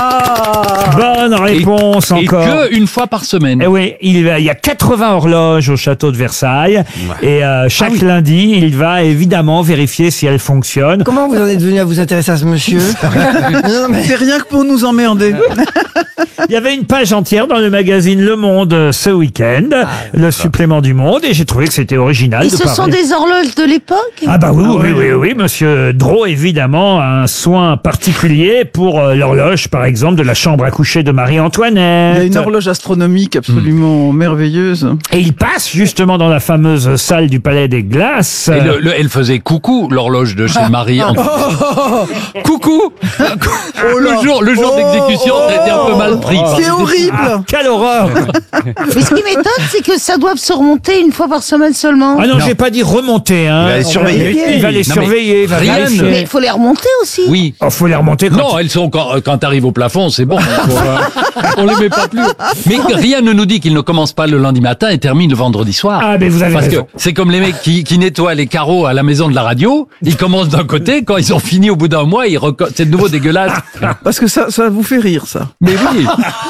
Bonne réponse Et encore. que une fois par semaine. Eh oui, il, il y a quatre-vingts horloges au château de Versailles et euh, chaque lundi, il va évidemment vérifier si elles fonctionnent. Comment vous en êtes venu à vous intéresser à ce monsieur? Non, mais C'est rien que pour nous emmerder. Il y avait une page entière dans le magazine Le Monde euh, ce week-end, le supplément du Monde, et j'ai trouvé que c'était original Et de ce sont parler. des horloges de l'époque? Ah bah oui, oui, oui, oui, monsieur Dro, évidemment, a un soin particulier pour euh, l'horloge, par exemple, de la chambre à coucher de Il y a Marie-Antoinette. une horloge astronomique absolument merveilleuse. Et il passe justement dans la fameuse salle du Palais des Glaces. Et le- le- elle faisait coucou, l'horloge de chez Marie. En... coucou Le jour, le jour d'exécution, ça a été un peu mal pris. C'est horrible. Ah, quelle horreur. Mais ce qui m'étonne, c'est que ça doit se remonter une fois par semaine seulement. Ah non, j'ai pas dit remonter, hein. Il va les surveiller. Il va les Non, mais surveiller, il va rien vérifier. ne- Mais il faut les remonter aussi. Oui. Oh, faut les remonter quand Non, elles sont quand, quand t'arrives au plafond, c'est bon. Faut, euh, on les met pas plus. Mais rien ne nous dit qu'ils ne commencent pas le lundi matin et terminent le vendredi soir. Ah, mais vous avez Parce raison. que c'est comme les mecs qui, qui nettoient les carreaux à la maison de la radio. Ils commencent d'un côté, quand ils ont fini au bout d'un mois, ils reco- c'est de nouveau dégueulasse. Parce que ça, ça vous fait rire, ça. Mais oui.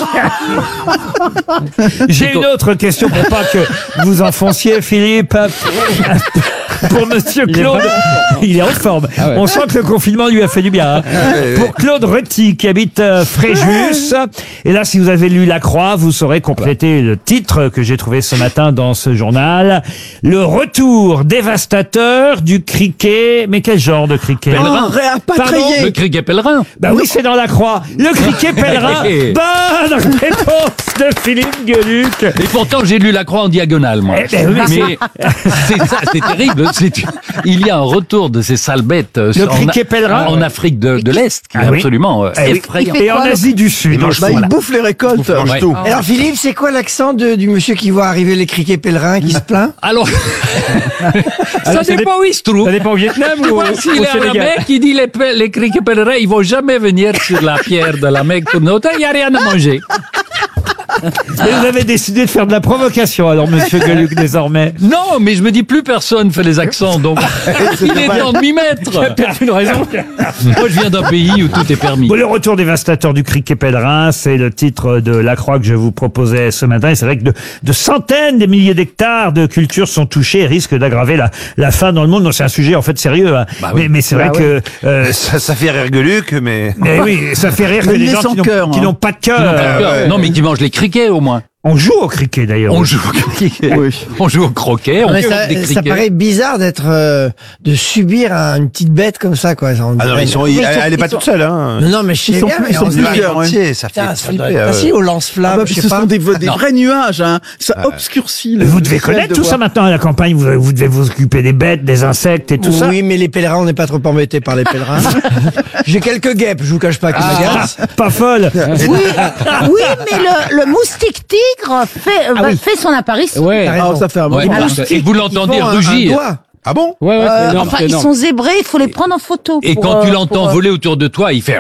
J'ai une autre question pour pas que vous enfonciez, Philippe. Pour Monsieur Claude, il est en forme. Ah ouais. On sent que le confinement lui a fait du bien. hein. Pour Claude Retti, qui habite euh, Fréjus. Et là, si vous avez lu La Croix, vous saurez compléter le titre que j'ai trouvé ce matin dans ce journal. Le retour dévastateur du criquet. Mais quel genre de criquet? Pèlerin. Oh, ré- pas Pardon trayé. Le criquet pèlerin. Bah oui, c'est dans La Croix. Le criquet pèlerin. Bonne réponse de Philippe Gueluc. Et pourtant, j'ai lu La Croix en diagonale, moi. Eh ben oui, Mais c'est ça, c'est terrible. C'est- Il y a un retour de ces sales bêtes euh, Le en, criquet pèlerin. en Afrique de, de l'Est, qui Ah est oui. absolument euh, Eh oui. effrayant. Et en Asie du Sud. Il mange Bah, tout. il bouffe les récoltes. Il mange Ouais. tout. Alors Philippe, c'est quoi l'accent de- du monsieur qui voit arriver les criquets pèlerins qui se plaint? Alors, ça Alors, ça dépend où il se trouve. Ça dépend au Vietnam ou au, S'il au est à la Sénégal. Mecque, il dit les, pe- les criquets pèlerins, ils vont jamais venir sur la pierre de la Mecque pour nous. Il n'y a rien à manger. Et vous avez décidé de faire de la provocation, alors, monsieur Gueluc, désormais. Non, mais je me dis plus personne fait les accents, donc il est temps de m'y mettre. Tu as perdu une raison. Moi, je viens d'un pays où tout est permis. Bon, le retour dévastateur du criquet pèlerin, c'est le titre de La Croix que je vous proposais ce matin. Et c'est vrai que de, de centaines de milliers d'hectares de cultures sont touchés et risquent d'aggraver la, la faim dans le monde. Non, c'est un sujet en fait sérieux. Hein. Bah oui. Mais, mais c'est Bah vrai ouais. que... euh, Ça, ça fait rire Gueluc, mais... mais oui, ça fait rire que Mais il les est gens sans qui n'ont- cœur, qui hein. n'ont pas de Qui n'ont cœur. pas de cœur. ouais. Non, mais qui mangent les criquets au moins. On joue au cricket d'ailleurs. On joue au cricket. On joue au croquet, on Mais fait ça, des crickets. ça paraît bizarre d'être, euh, de subir un- une petite bête comme ça, quoi. Ça, on Ah non, dirait- ils sont, Mais elle, sont- elle est pas ils sont- toute seule, hein. Non, non, mais je sais Ils sont bien, plus- mais ils sont on se dit, plusieurs, ouais. entier, ça fait putain, ça doit flipper, être ouais. facile au lance-flamme, Ah bah, je puis sais ce pas. sont des, des Non. vrais nuages, hein. Ça obscurcit. le- Vous devez le connaître ciel de tout ça voir. maintenant à la campagne. Vous, vous devez vous occuper des bêtes, des insectes et tout ça. Oui, mais les pèlerins, on n'est pas trop embêtés par les pèlerins. J'ai quelques guêpes, je vous cache pas, qui Ah, m'agacent. pas folle. Oui, oui, mais le, le moustique tigre fait, Ah va- oui. fait son apparition. Ouais. T'as raison. Ah, ça fait un Ouais. moment. Et vous l'entendez Ils font un- un rugir. doigt. Ah bon? Ouais, ouais, c'est Euh, énorme, enfin, c'est ils énorme. sont zébrés, il faut les prendre en photo. Et pour, quand tu euh, l'entends pour, euh, voler autour de toi, il fait.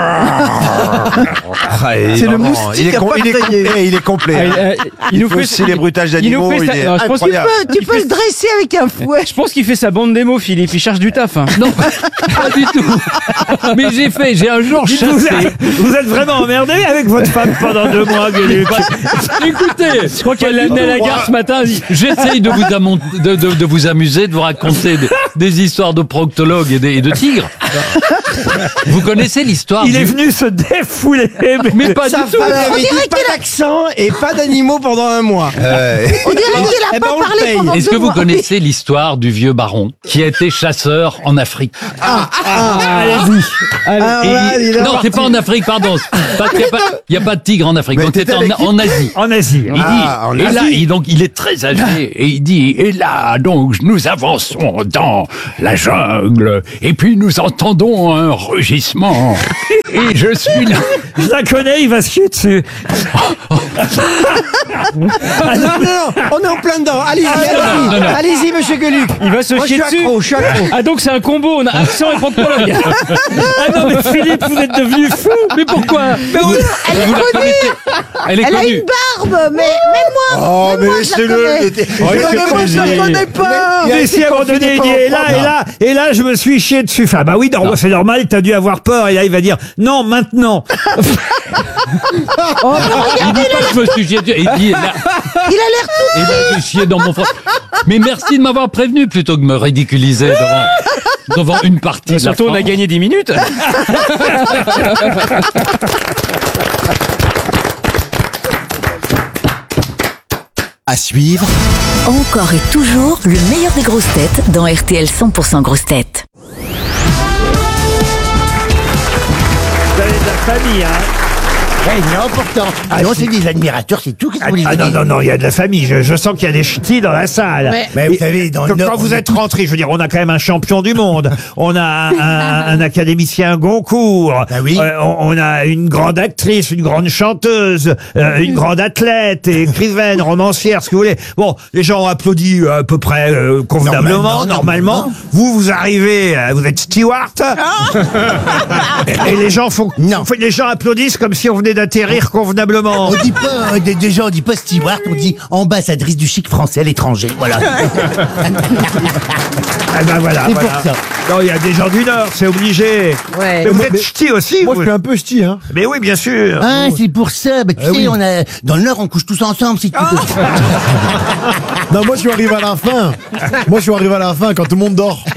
Ah, il est C'est le vraiment- moustique il est, à com- il est partager. complet, il est complet. Ah, il, euh, il nous faut fait aussi les bruitages il nous d'animaux, fait il ça- est non, je pense Tu incroyable. peux, tu peux le dresser avec un fouet. Je pense qu'il fait sa bande démo, Philippe. Il cherche du taf. Hein. Non, pas du tout. Mais j'ai fait, j'ai un jour Dites, vous, chassé. vous êtes vraiment emmerdé avec votre femme pendant deux mois, Gueuluc. Écoutez, Je crois qu'elle l'a amené à la gare ce matin. elle dit, j'essaye de vous, amon- de, de, de vous amuser, de vous raconter des, des histoires de proctologues et, des- et de tigres. Vous connaissez l'histoire Il du- est venu se défouler. Mais pas Ça du tout. femme avait dit pas d'accent et pas d'animaux pendant un mois. Euh, On dirait qu'il Eh a ben, pas on le parlé paye. pendant Est-ce deux que vous mois. connaissez l'histoire du vieux baron qui a été chasseur en Afrique? Ah, Allez-y. ah, Et voilà, il- il est non, c'est parti. pas en Afrique, pardon. Parce qu'il n'y a, pas- il y a pas de tigre en Afrique. Mais Donc t'étais c'était en, avec qui en Asie. En Asie. Il dit, Ah, en et là, Asie. il, donc, il est très âgé, et il dit, et là, donc, nous avançons dans la jungle, et puis nous entendons un rugissement, et je suis là. Je la connais, il va se chier dessus. Non, non, non, on est en plein dedans. Allez-y, allez-y, non, non. allez-y, monsieur Gueluc. Il va se Moi, je chier suis dessus. accro, je suis accro. Ah donc c'est un combo. On a accent et proctologue. Ah non, mais Philippe, vous êtes devenu fou. Mais pourquoi? Elle est Vous la connue. connaissez. Elle est Elle a connue. une barbe, mais même moi. Oh, même mais moi, je la laissez-le. connais. il était- Oh, il il était fait très plaisir. gêné. connais pas. Mais si à un moment donné, il dit, et là, et là, et là, je me suis chié dessus. Enfin, bah oui, non, c'est normal, t'as dû avoir peur. Et là, il va dire, non, maintenant. Oh, mais Il regardez, dit pas que je me suis chié dessus. Et il dit, là, il a l'air tout. et là, j'ai chié dans mon front. Mais merci de m'avoir prévenu plutôt que de me ridiculiser devant, devant une partie de la Surtout on a France. gagné dix minutes. À suivre, Encore et toujours le meilleur des grosses têtes dans R T L cent pour cent grosses têtes. Vous avez de la famille, hein. Ouais, il est important. Ah non, c'est des admirateurs, c'est tout. Qu'est-ce que vous voulez Ah non, non, non, il y a de la famille. Je, je sens qu'il y a des ch'tis dans la salle. Ouais. Mais vous savez, dans le Quand, Nord, quand vous on est êtes rentré, je veux dire, on a quand même un champion du monde. On a un, un- un académicien Goncourt. Ah oui. Euh, on, on a une grande actrice, une grande chanteuse, euh, une grande athlète, et écrivaine, romancière, ce que vous voulez. Bon, les gens ont applaudi euh, à peu près euh, convenablement, Normalement, normalement. normalement. Vous, vous arrivez, euh, vous êtes steward. et, et les gens font, Non. font- les gens applaudissent comme si on venait d'atterrir convenablement. On dit pas, euh, des, des gens, on dit pas steward, on dit ambassadrice du chic français à l'étranger. Voilà. Ah ben voilà, C'est voilà. pour ça. Non, il y a des gens du Nord, c'est obligé. Ouais. Mais vous êtes ch'ti aussi. Moi, vous. je suis un peu ch'ti, hein. Mais oui, bien sûr. Ah, c'est pour ça. Bah, tu Ah sais, oui. on a, dans le Nord, on couche tous ensemble, si tu veux. Non, moi, je suis arrivé à la fin. Moi, je suis arrivé à la fin quand tout le monde dort.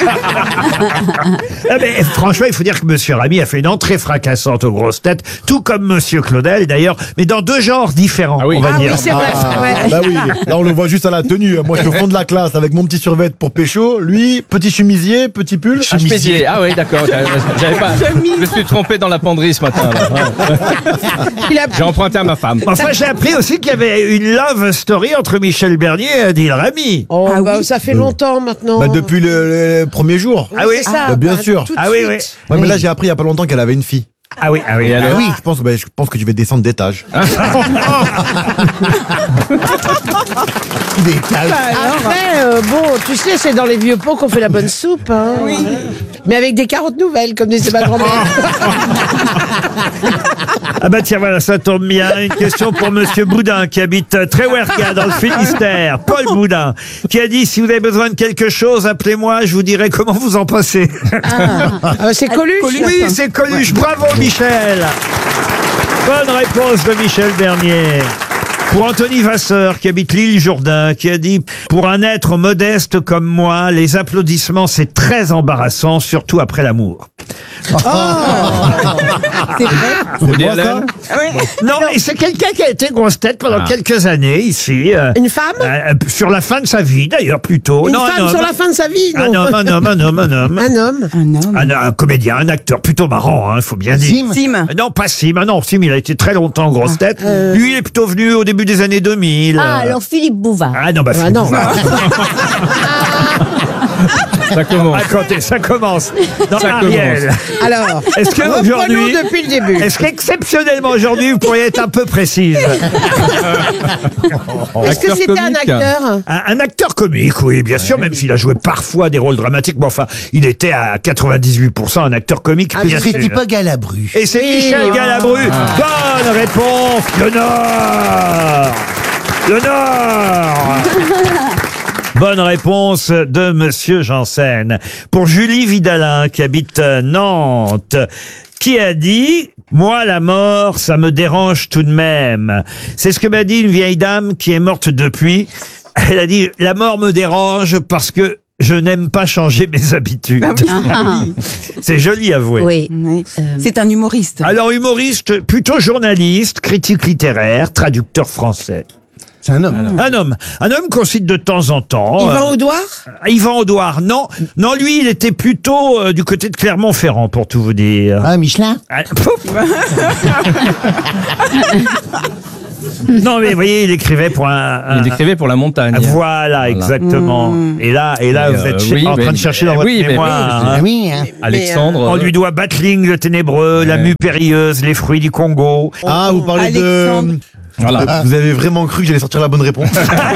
Ah, mais, franchement, il faut dire que Monsieur Ramy a fait une entrée fracassante aux grosses têtes, tout comme Monsieur Claudel d'ailleurs, mais dans deux genres différents, on va Ah oui, dire. c'est vrai. Ah, ouais. bah oui, là on le voit juste à la tenue. Moi je suis au fond de la classe avec mon petit survêt pour pécho. Lui, petit chemisier, petit pull. Ah, chemisier. Ah oui, d'accord. J'avais pas. Je me suis trompé dans la penderie ce matin. là. Ouais. J'ai emprunté à ma femme. Enfin, j'ai appris aussi qu'il y avait une love story entre Michel Bernier et Adil Rami. Oh, bah, ça fait longtemps maintenant. Bah, depuis le, le premier jour. Ah oui, C'est ça, Bah, bien bah, sûr. tout de Ah oui, suite. oui. Ouais, mais là j'ai appris il y a pas longtemps qu'elle avait une fille. Ah oui, ah oui. Ah oui, je pense, bah, je pense que tu vais descendre d'étage. Après, euh, bon, tu sais, c'est dans les vieux pots qu'on fait la bonne soupe. Hein. Oui. Mais avec des carottes nouvelles, comme disait ma grand-mère. Ah bah tiens, voilà, ça tombe bien. Une question pour Monsieur Boudin, qui habite Tréouerga, dans le Finistère. Paul Boudin, qui a dit, si vous avez besoin de quelque chose, appelez-moi, je vous dirai comment vous en passez. Ah, c'est Coluche. Oui, c'est Coluche. Bravo, Michel. Bonne réponse de Michel Bernier. Pour Anthony Vasseur, qui habite l'île Jourdain, qui a dit « Pour un être modeste comme moi, les applaudissements, c'est très embarrassant, surtout après l'amour. » C'est vrai. Woody Allen. Non, et c'est quelqu'un qui a été grosse tête pendant Ah. quelques années ici. euh, Une femme euh, sur la fin de sa vie, d'ailleurs, plutôt. Une non, femme un sur homme. la fin de sa vie, non Un homme, un homme, un homme, un homme. Un homme. Un homme. Un, un comédien, un acteur plutôt marrant, il faut bien dire. Sim. Sim. Euh, Non, pas Sim. Ah non, Sim, il a été très longtemps en grosse tête. Lui, il est plutôt venu au début des années deux mille. Ah, euh. alors Philippe Bouvard. Ah non, bah, Ah, Philippe non. Bouvard. Ça commence. Ah, écoutez, ça commence. Non, Ça Ariel. Alors, Est-ce que reprenons aujourd'hui, depuis le début. est-ce qu'exceptionnellement aujourd'hui, vous pourriez être un peu précise? Est-ce que Acteur c'était un comique. acteur Un, un acteur comique, oui, bien sûr, même s'il a joué parfois des rôles dramatiques. Mais enfin, il était à quatre-vingt-dix-huit pour cent un acteur comique. Ah, bien bien sûr. C'était pas Galabru. Et c'est Oui. Michel Galabru. Ah. Bonne réponse. Le Nord. Le Nord. Bonne réponse de Monsieur Janssen. Pour Julie Vidalin, qui habite Nantes, qui a dit « Moi, la mort, ça me dérange tout de même. » C'est ce que m'a dit une vieille dame qui est morte depuis. Elle a dit « La mort me dérange parce que je n'aime pas changer mes habitudes. C'est joli, avoué. Oui. C'est un humoriste. Alors, humoriste, plutôt journaliste, critique littéraire, traducteur français. C'est un homme. Un homme. Un homme qu'on cite de temps en temps. Yvan Euh, Audouard Yvan Audouard, non. Non, lui, il était plutôt euh, du côté de Clermont-Ferrand, pour tout vous dire. Ah, Michelin. Ah, pouf. Non, mais vous voyez, il écrivait pour un... un- Il écrivait pour la montagne. Ah, Voilà, exactement. Et là, et là, Mais, vous euh, êtes oui, en train mais- de chercher dans votre oui, mais- mémoire. oui, hein. Ah oui, hein. Alexandre. On lui doit Battling, le ténébreux, la Ouais. mue périlleuse, les fruits du Congo. Ah, vous parlez Alexandre. de... Voilà. Vous avez vraiment cru que j'allais sortir la bonne réponse?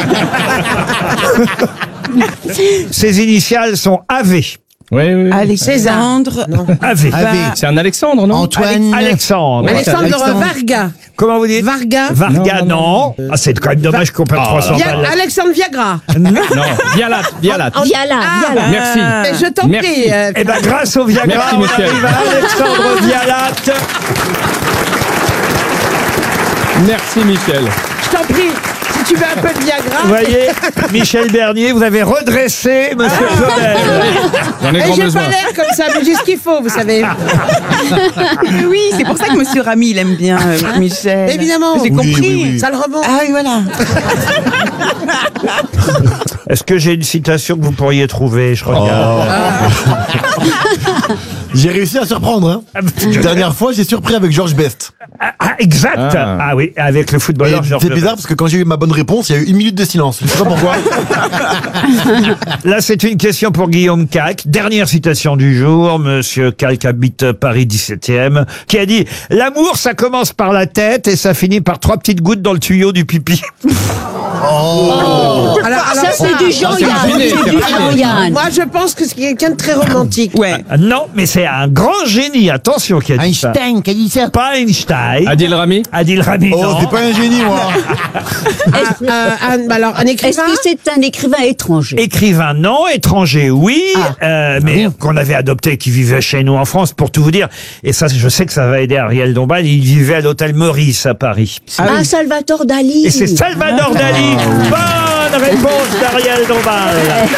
Ses initiales sont A V. Oui, oui. Alexandre. A V. Ave. C'est un Alexandre, non Antoine. Alexandre. Alexandre Alexandre. Varga. Comment vous dites? Varga. Varga, Non, non. non, Ah, c'est quand même dommage qu'on perde Ah, trois cents Via- balles. Alexandre Viagra. Non, Vialat, Vialat. Viala, Ah, Viala. Merci. Mais je t'en Merci. prie. euh, Eh ben, grâce au Viagra, Merci, on Michel. arrive à Alexandre Vialat. Merci, Michel. je t'en prie. Si tu veux un peu de Viagra. Vous voyez, Michel Bernier, vous avez redressé Monsieur Claudel. J'en ai Et grand j'ai besoin. pas l'air comme ça, mais j'ai ce qu'il faut, vous savez. Oui, c'est pour ça que Monsieur Rami, il aime bien euh, Michel. Évidemment. J'ai Oui, compris. oui, oui. Ça le remonte. Ah oui, voilà. Est-ce que j'ai une citation que vous pourriez trouver? Je regarde. J'ai réussi à surprendre. Hein. La dernière fois, j'ai surpris avec Georges Best. Ah, ah, exact. Ah. Ah. oui, avec le Et footballeur Georges C'est Best. bizarre parce que quand j'ai eu ma bonne réponse, il y a eu une minute de silence. Je sais pas pourquoi. Là, c'est une question pour Guillaume Calque. Dernière citation du jour. Monsieur Calque habite Paris dix-septième, qui a dit « L'amour, ça commence par la tête et ça finit par trois petites gouttes dans le tuyau du pipi. Alors, alors, Ça, c'est du Jean-Yann. c'est fini, C'est c'est du fini. Jean-Yann. Moi, je pense que c'est quelqu'un de très romantique. Ouais. » Non, mais c'est un grand génie, attention, qui a dit ça. Einstein qui a dit ça. Pas Einstein. Adil Rami. Adil Rami, Oh, non. c'est pas un génie, moi. Un- un- un- alors, un Est-ce écrivain que c'est un écrivain étranger? Écrivain, non. Étranger, oui. Ah. Euh, mais qu'on avait adopté, qui vivait chez nous en France, pour tout vous dire. Et ça, je sais que ça va aider Ariel Dombal. Il vivait à l'hôtel Meurice à Paris. Ah, Salvatore Dali. Et c'est Salvador Dali. Bonne réponse d'Ariel Dombal.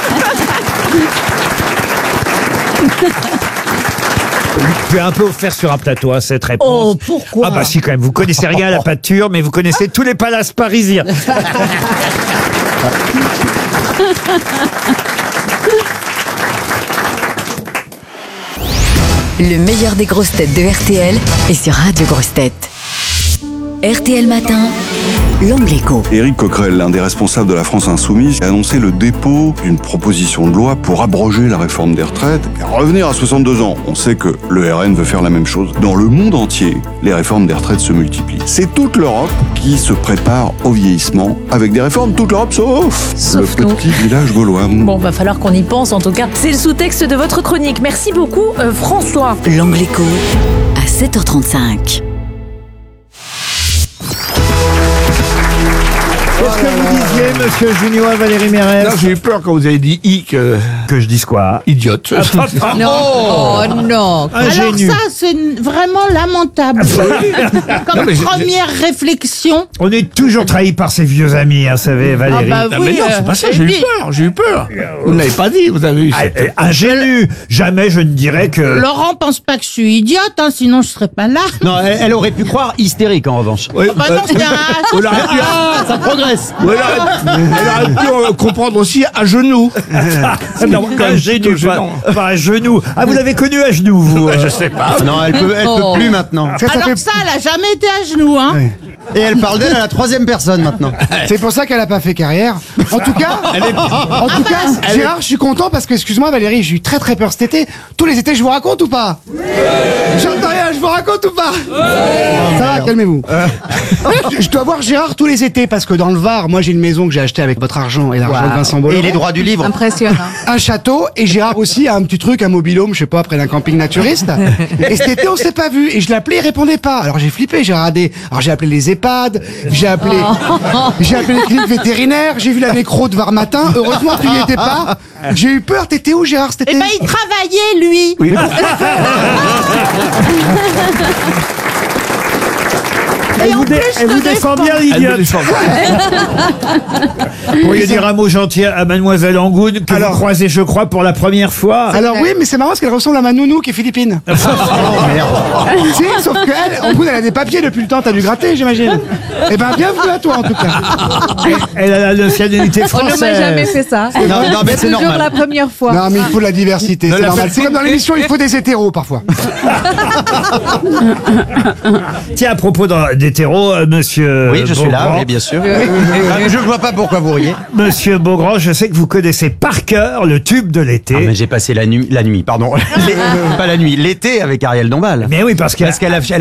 Tu es un peu offert sur un plateau, hein, cette réponse. Oh, pourquoi? Ah bah si, quand même. Vous connaissez rien à la pâture, mais vous connaissez tous les palaces parisiens. Le meilleur des grosses têtes de R T L est sur Radio Grosses Têtes. R T L Matin, l'angle écho. Éric Coquerel, l'un des responsables de la France Insoumise, a annoncé le dépôt d'une proposition de loi pour abroger la réforme des retraites et revenir à soixante-deux ans. On sait que le R N veut faire la même chose. Dans le monde entier, les réformes des retraites se multiplient. C'est toute l'Europe qui se prépare au vieillissement avec des réformes, toute l'Europe sauf, Sauf le nous. petit village gaulois. Bon, va falloir qu'on y pense en tout cas. C'est le sous-texte de votre chronique. Merci beaucoup, euh, François. L'angle écho à sept heures trente-cinq. Qu'est-ce que vous disiez voyez, monsieur Junio, à Valérie Mérès? Non, j'ai eu peur quand vous avez dit i que. Que je dise quoi? Idiote. Non, oh, non. Alors ça, c'est vraiment lamentable. Comme Non, mais je- première réflexion. On est toujours trahi par ses vieux amis, hein, vous savez, Valérie. Ah bah Non, mais non, c'est pas ça, j'ai eu peur, j'ai eu peur. Vous ne l'avez pas dit, vous avez eu. Ah, euh, ingénu. Jamais je ne dirais que... Laurent pense pas que je suis idiote, hein, sinon je serais pas là. Non, elle, elle aurait pu croire hystérique en revanche. Oui, Bah non, c'est un on aurait pu- Ah, ça progresse. ou elle aurait, elle aurait pu euh, comprendre aussi à genoux. Non, un genou, pas, pas à genoux. Ah, vous l'avez connu à genoux, vous Je sais pas. Non, elle peut, elle peut Oh. plus maintenant. Alors ça, elle a jamais été à genoux, hein. Et elle parle d'elle à la troisième personne maintenant. C'est pour ça qu'elle a pas fait carrière. En tout cas, en tout cas, Gérard, je suis content parce que, excuse-moi Valérie, j'ai eu très très peur cet été. Tous les étés, je vous raconte ou pas? J'entends rien, je vous raconte ou pas? Ça va, calmez-vous. Je, je dois voir Gérard tous les étés parce que dans le Var, moi j'ai une maison que j'ai achetée avec votre argent et l'argent de Vincent Bolloré. Et les droits du livre. Impressionnant. Un château, et Gérard aussi a un petit truc, un mobilhome, je sais pas, près d'un camping naturiste. Et cet été, on s'est pas vu. Et je l'appelais, il répondait pas. Alors j'ai flippé, j'ai radé. Alors j'ai appelé les EHPAD, j'ai appelé, j'ai appelé les cliniques vétérinaires, j'ai vu la nécro de Var matin. Heureusement tu n'y étais pas. J'ai eu peur. T'étais où, Gérard, cet été? Eh ben, il travaillait, lui. Oui. Elle Et en vous, dé- plus, elle je vous te défend défends. bien, Elle me l'idiote. défend. Vous pourriez dire un mot gentil à Mademoiselle Angoune, que Alors- vous croisez, je crois, pour la première fois. Alors oui, mais c'est marrant parce qu'elle ressemble à ma nounou qui est philippine. Oh, Si, sauf qu'elle, en plus, elle a des papiers depuis le temps, t'as dû gratter, j'imagine. Eh ben, bienvenue à toi, en tout cas. Elle a la nationalité On française. ne m'a jamais fait ça. Non, non, mais c'est toujours normal. la première fois. Non, mais il faut de la diversité, Non, c'est la normal. fa- C'est comme dans l'émission, il faut des hétéros, parfois. Tiens, à propos d'un- d'hétéro, euh, monsieur Oui, je suis là, Beaugrand, oui, bien sûr. Ah, je ne vois pas pourquoi vous riez. Monsieur Beaugrand, je sais que vous connaissez par cœur le tube de l'été. Ah, mais j'ai passé la nuit, la nuit, pardon. Les- pas la nuit, l'été avec Ariel Dombal. Mais oui, parce que Parce qu'elle a, elle